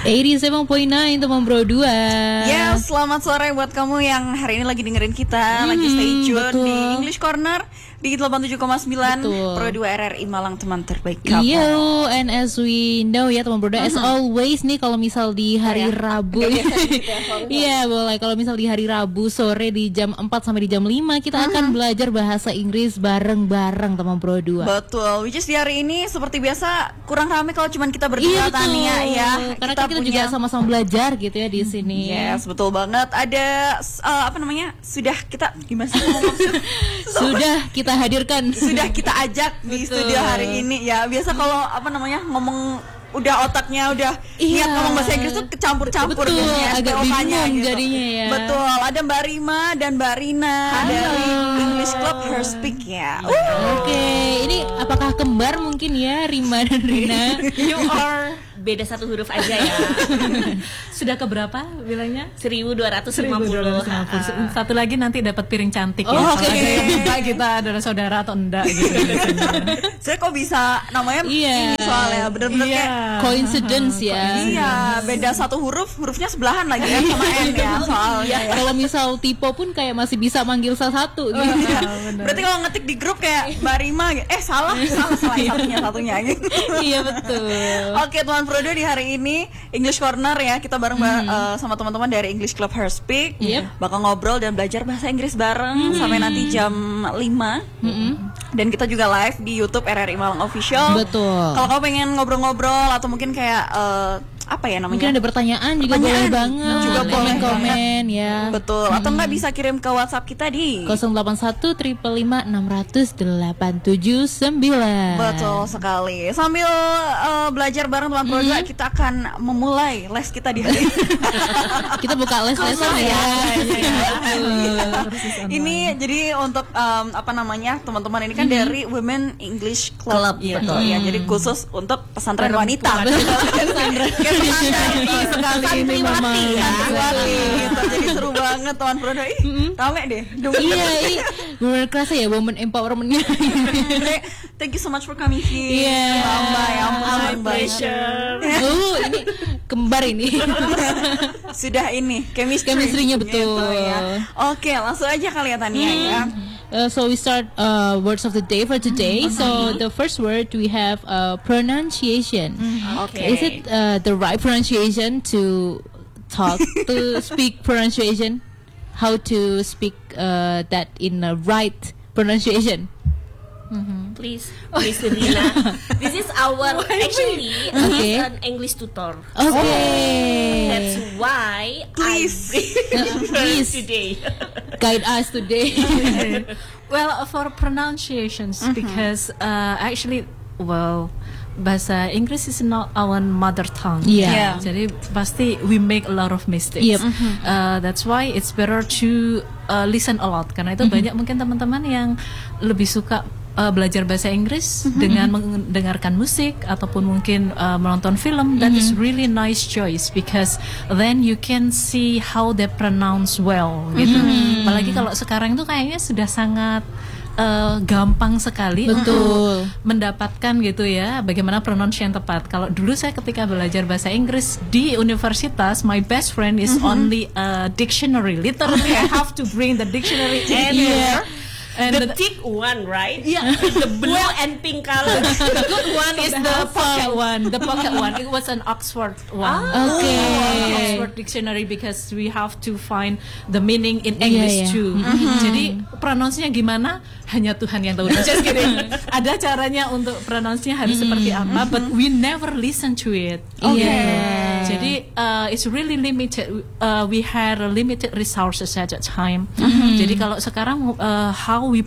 87.9 teman bro 2. Ya, selamat sore buat kamu yang hari ini lagi dengerin kita, lagi stay tune di English Corner di 87,9 Pro 2 RRI Malang, teman terbaik kamu. Yo, and as we know ya teman bro 2, as always nih kalau misal di hari Rabu iya boleh, kalau misal di hari Rabu sore di jam 4 sampai di jam 5 kita akan belajar bahasa Inggris bareng-bareng teman bro 2. Betul, which is di hari ini seperti biasa kurang ramai kalau cuman kita berdua, Tania ya. Karena kita juga sama-sama belajar gitu ya di sini. Yes, betul banget. Ada sudah kita gimana sih ngomong? Sudah kita hadirkan, sudah kita ajak di studio hari ini ya. Biasa kalau ngomong udah otaknya udah niat ngomong bahasa Inggris tuh kecampur-campur gitu ya, agak bingung gitu. Jadinya ya. Betul, ada Mbak Rima dan Mbak Rina dari English Club Her Speak ya. Oke, ini apakah kembar mungkin ya Rima dan Rina? You are beda satu huruf aja ya. Sudah keberapa bilangnya? 1250. Satu lagi nanti dapat piring cantik ya. Oke. Kita adalah saudara atau enggak gitu. Saya kok bisa namanya ini soalnya bener-bener kayak coincidence ya. Iya, beda satu hurufnya sebelahan lagi ya sama N ya soalnya. Kalau misal Tipo pun kayak masih bisa manggil salah satu gitu. Berarti kalau ngetik di grup kayak Mbak Rima salah satunya gitu. Iya betul. Oke, teman Pro 2 di hari ini English Corner ya, kita bareng sama teman-teman dari English Club Her Speak. Bakal ngobrol dan belajar bahasa Inggris bareng sampai nanti jam 5. Dan kita juga live di YouTube RRI Malang Official. Betul. Kalau kamu pengen ngobrol-ngobrol atau mungkin kayak mungkin ada pertanyaan juga boleh banget, juga boleh komen ya. Betul. Atau enggak bisa kirim ke WhatsApp kita di 081 555 600 879. Betul sekali. Sambil belajar bareng teman Pro 2, kita akan memulai les kita di hari ini. Kita buka les-lesan ya. Ini jadi untuk teman-teman ini kan dari Women English Club gitu ya. Jadi khusus untuk pesantren wanita. Santriwati gitu. Jadi seru banget teman Pro 2. Rame deh. Iya, benar kerasa ya women empowerment-nya. Thank you so much for coming here. Iya. My pleasure. Ini kembar ini. Sudah ini chemistry-nya betul gitu, ya. Oke, langsung aja kali ya Tania ya. So we start words of the day for today. So the first word we have pronunciation. Okay. Is it the right pronunciation to speak pronunciation? How to speak that in a right pronunciation? Please Rina. This is our this is an English tutor. Okay. That's why Please today. Guide us today. Well, for pronunciations, because actually, bahasa Inggris is not our mother tongue. Yeah. Jadi pasti we make a lot of mistakes. Yep. That's why it's better to listen a lot. Karena itu banyak mungkin teman-teman yang lebih suka belajar bahasa Inggris dengan mendengarkan musik ataupun mungkin menonton film. That is really nice choice because then you can see how they pronounce well gitu. Apalagi kalau sekarang itu kayaknya sudah sangat gampang sekali untuk mendapatkan gitu ya bagaimana pronunciation yang tepat. Kalau dulu saya ketika belajar bahasa Inggris di universitas, my best friend is only a dictionary. Literally I have to bring the dictionary anywhere. And the thick one, right? Yeah, the blue and pink color. The good one is the pocket one. The pocket one. It was an Oxford one. Okay. Oxford dictionary because we have to find the meaning in English too. Jadi pronounce-nya gimana? Hanya Tuhan yang tahu. Just kidding. Ada caranya untuk pronounce-nya harus seperti apa, but we never listen to it. Jadi it's really limited. We had limited resources at that time. Jadi kalau sekarang how we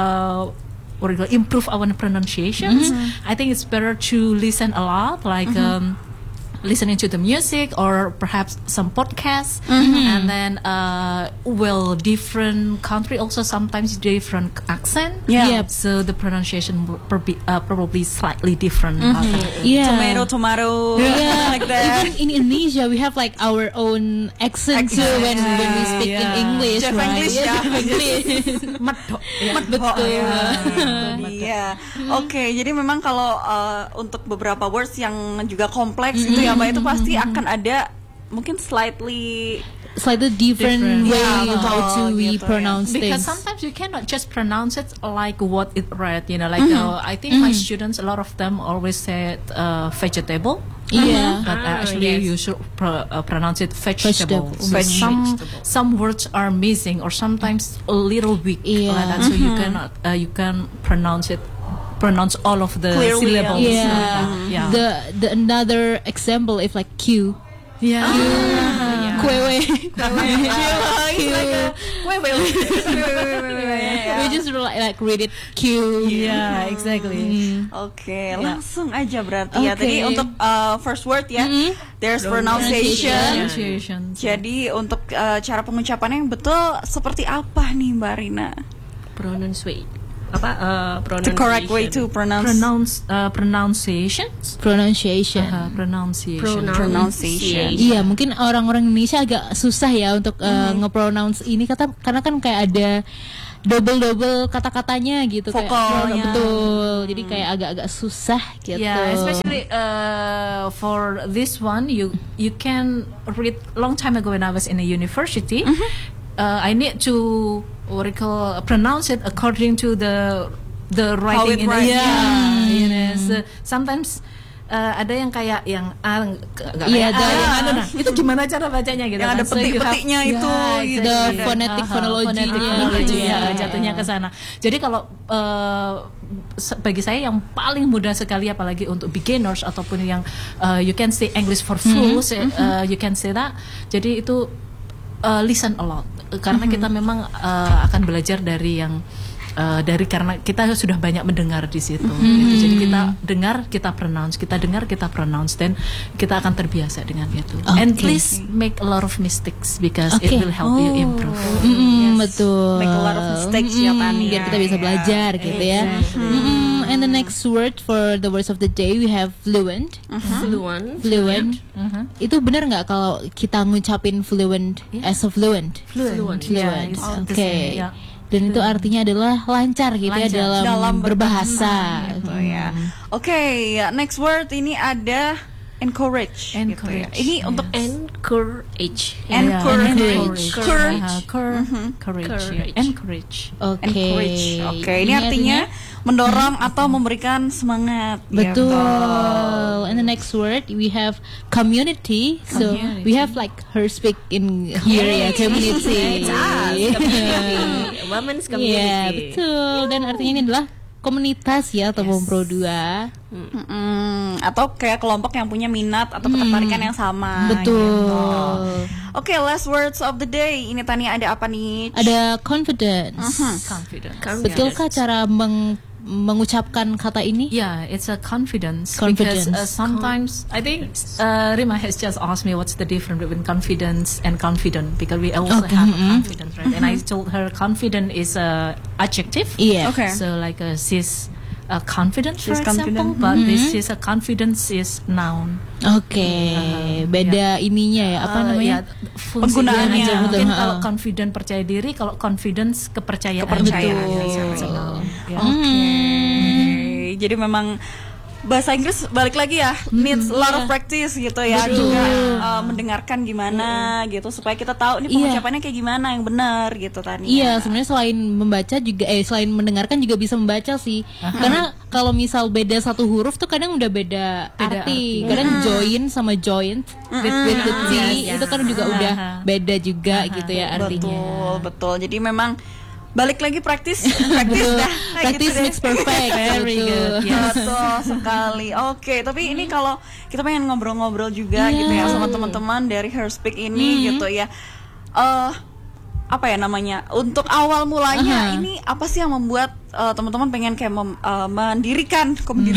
improve our pronunciations, I think it's better to listen a lot, like listening to the music or perhaps some podcasts, and then different country also sometimes different accent. So the pronunciation will probably slightly different. Tomato like that. Even in Indonesia we have like our own accent too when we speak in English, Jeff right? English ya. Medok. Betul. Iya. Oke, jadi memang kalau untuk beberapa words yang juga kompleks itu ya agama itu pasti akan ada mungkin slightly different way how to we gitu pronounce because things. sometimes you cannot just pronounce it like what it read, you know, like I think my students, a lot of them always said vegetable. Yeah. But actually you should pronounce it vegetable. Vegetable. Some words are missing or sometimes a little weak like that, so you cannot you can pronounce all of the clearly, syllables. Yeah. The another example if like Q. Yeah. Kwewe. We just like read it Q. Yeah, exactly. Oke, langsung aja berarti ya. Tadi untuk first word ya, there's pronunciation. Jadi untuk cara pengucapannya yang betul seperti apa nih Mbak Rina? Pronunciation. The correct way to pronounce. Pronunciation. Iya, mungkin orang-orang Indonesia agak susah ya untuk nge-pronounce ini karena kan kayak ada double kata-katanya gitu, vokalnya. Betul. Jadi kayak agak-agak susah gitu. Yeah, especially for this one, you can read long time ago when I was in a university. I need to pronounce it according to the writing in the you know. So sometimes ada yang kayak yang itu gimana cara bacanya gitu, yang ada petik-petiknya itu the phonetic phonology jatuhnya ke sana. Jadi kalau bagi saya yang paling mudah sekali, apalagi untuk beginners ataupun yang you can say English for fools, you can say that. Jadi itu listen a lot, karena kita memang akan belajar dari yang karena kita sudah banyak mendengar di situ. Gitu. Jadi kita dengar, kita pronounce, dan kita akan terbiasa dengan itu. And please make a lot of mistakes because it will help you improve. Betul. Make a lot of mistakes ya Tania. Biar kita bisa belajar gitu ya. And the next word for the words of the day we have fluent. Fluent. Itu benar nggak kalau kita ngucapin fluent as a fluent? Fluent. Oke. Dan itu artinya adalah lancar gitu ya dalam berbahasa. Gitu ya. Oke, next word ini ada encourage. Gitu ya. Ini untuk encourage. Oke, ini artinya mendorong atau memberikan semangat. Betul. Gitu. And the next word we have community. So we have like her speak in here ya, community. Women's community. Iya, betul. Dan artinya ini adalah komunitas ya atau Pro 2. Atau kayak kelompok yang punya minat atau ketertarikan yang sama. Betul. Gitu. Oke, last words of the day. Ini Tania ada apa nih? Ada confidence. Betulkah cara mengucapkan kata ini? Yeah, it's a confidence. Because sometimes I think Rima has just asked me what's the difference between confidence and confident, because we also have confidence, right? And I told her confident is a adjective. Yeah. Okay. So like she's confident, for example, but this is a confidence is noun. Oke, beda ininya ya, apa namanya? Penggunaannya. Mungkin kalau confident percaya diri, kalau confidence kepercayaan. Jadi memang bahasa Inggris balik lagi ya, needs a lot of practice gitu ya. Juga mendengarkan gimana gitu supaya kita tahu ini pengucapannya kayak gimana yang benar gitu Tania. Iya, sebenarnya selain membaca juga selain mendengarkan juga bisa membaca sih. Karena kalau misal beda satu huruf tuh kadang udah beda arti. Kadang join sama joint with the T itu kan juga udah beda juga gitu ya artinya. Betul. Jadi memang balik lagi praktis Practice makes perfect. Very good. Betul sekali. Oke, tapi ini kalau kita pengen ngobrol-ngobrol juga gitu ya sama teman-teman dari Her Speak ini gitu ya. Apa ya namanya? Untuk awal mulanya ini apa sih yang membuat teman-teman pengen kayak membentuk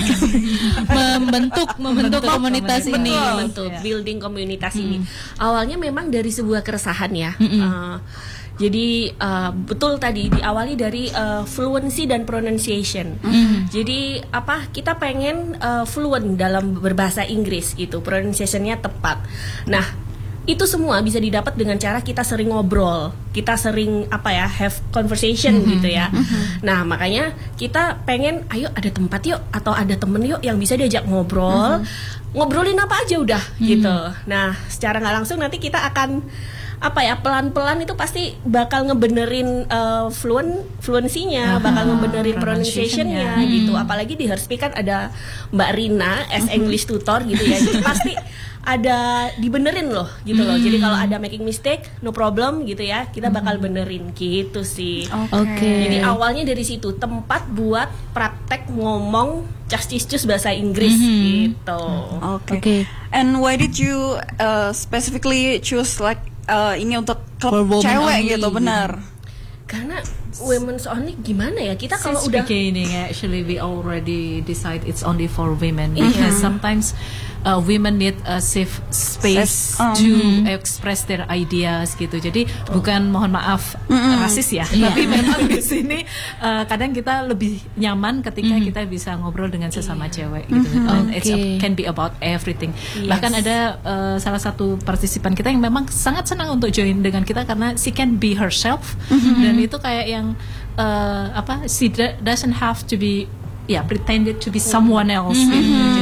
komunitas ini? Betul, building komunitas ini. Awalnya memang dari sebuah keresahan ya. Jadi betul tadi diawali dari fluency dan pronunciation. Jadi kita pengen fluent dalam berbahasa Inggris gitu, pronunciationnya tepat. Nah, itu semua bisa didapat dengan cara kita sering ngobrol, kita sering have conversation gitu ya. Nah makanya kita pengen, ayo ada tempat yuk atau ada temen yuk yang bisa diajak ngobrol, ngobrolin apa aja udah gitu. Nah secara nggak langsung nanti kita akan pelan-pelan itu pasti bakal ngebenerin fluensinya, bakal ngebenerin pronunciation-nya gitu. Apalagi di Herspeak kan ada Mbak Rina as English tutor gitu ya. Jadi pasti ada dibenerin loh gitu loh. Jadi kalau ada making mistake, no problem gitu ya, kita bakal benerin gitu sih. Jadi awalnya dari situ, tempat buat praktek ngomong cus bahasa Inggris gitu. Okay. And why did you specifically choose ini untuk klub cewek gitu, benar? Karena women's only gimana ya, kita kalau udah beginning actually we already decide it's only for women because sometimes women need a safe space to express their ideas gitu. Jadi bukan, mohon maaf, rasis ya, tapi memang di sini kadang kita lebih nyaman ketika kita bisa ngobrol dengan sesama cewek gitu. And it can be about everything. Bahkan ada salah satu partisipan kita yang memang sangat senang untuk join dengan kita karena she can be herself, dan itu kayak yang she doesn't have to be pretended to be someone else.